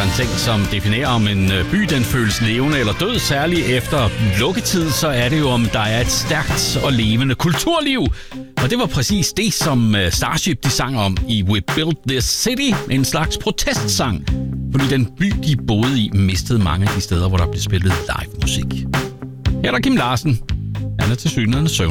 en ting, som definerer, om en by den føles levende eller død, særligt efter lukketid, så er det jo, om der er et stærkt og levende kulturliv. Og det var præcis det, som Starship de sang om i We Built This City, en slags protestsang. Fordi den by, de boede i, mistede mange af de steder, hvor der blev spillet live musik. Her er der Kim Larsen. Han er tilsyneladende søvn.